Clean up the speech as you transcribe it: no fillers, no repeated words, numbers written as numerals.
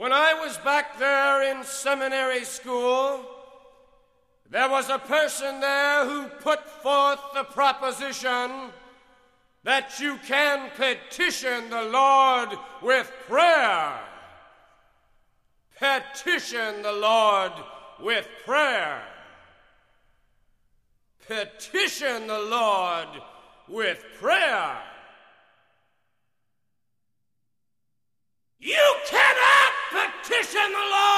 When I was back there in seminary school, there was a person there who put forth the proposition that you can petition the Lord with prayer. Petition the Lord with prayer. Petition the Lord with prayer. You cannot petition the Lord